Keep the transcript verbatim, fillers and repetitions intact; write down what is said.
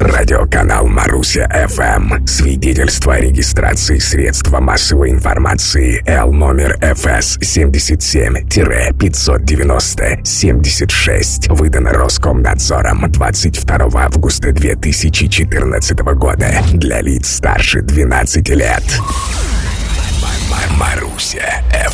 Радиоканал Маруся эф эм. Свидетельство о регистрации средства массовой информации Л номер эф эс семьдесят семь пятьсот девяносто семьдесят шесть. Выдано Роскомнадзором двадцать второго августа две тысячи четырнадцатого года. Для лиц старше двенадцати лет. Маруся эф